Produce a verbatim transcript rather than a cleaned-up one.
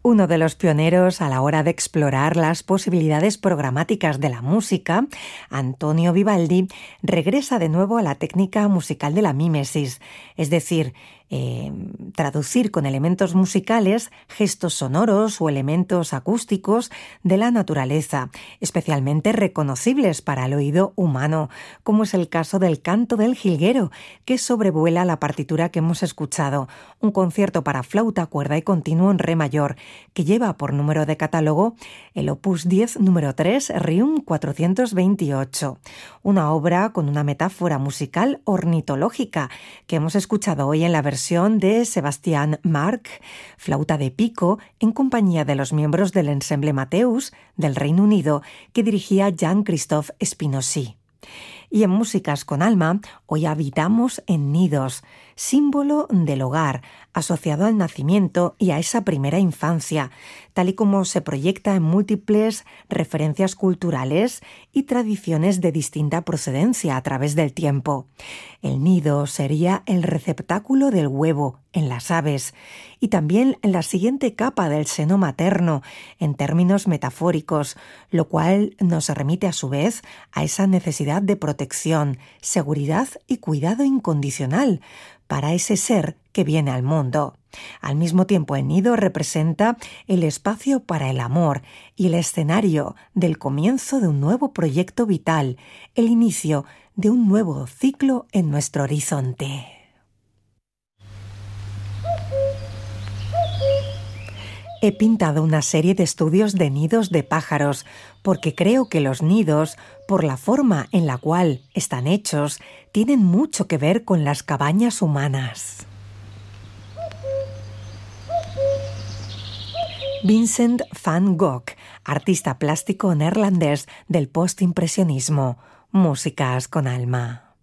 Uno de los pioneros a la hora de explorar las posibilidades programáticas de la música, Antonio Vivaldi, regresa de nuevo a la técnica musical de la mímesis, es decir, eh, traducir con elementos musicales gestos sonoros o elementos acústicos de la naturaleza, especialmente reconocibles para el oído humano, como es el caso del Canto del Jilguero, que sobrevuela la partitura que hemos escuchado, un concierto para flauta, cuerda y continuo en re mayor, que lleva por número de catálogo el opus diez número tres, Rium cuatrocientos veintiocho, una obra con una metáfora musical ornitológica que hemos escuchado hoy en la versión de Sebastián Marc, flauta de pico, en compañía de los miembros del ensemble Mateus del Reino Unido que dirigía Jean-Christophe Spinozzi. Y en Músicas con Alma, hoy habitamos en nidos, símbolo del hogar, asociado al nacimiento y a esa primera infancia, tal y como se proyecta en múltiples referencias culturales y tradiciones de distinta procedencia a través del tiempo. El nido sería el receptáculo del huevo en las aves y también la siguiente capa del seno materno en términos metafóricos, lo cual nos remite a su vez a esa necesidad de protección, seguridad y cuidado incondicional para ese ser que viene al mundo. Al mismo tiempo, el nido representa el espacio para el amor y el escenario del comienzo de un nuevo proyecto vital, el inicio de un nuevo ciclo en nuestro horizonte. He pintado una serie de estudios de nidos de pájaros porque creo que los nidos, por la forma en la cual están hechos, tienen mucho que ver con las cabañas humanas. Vincent van Gogh, artista plástico neerlandés del postimpresionismo. Músicas con Alma.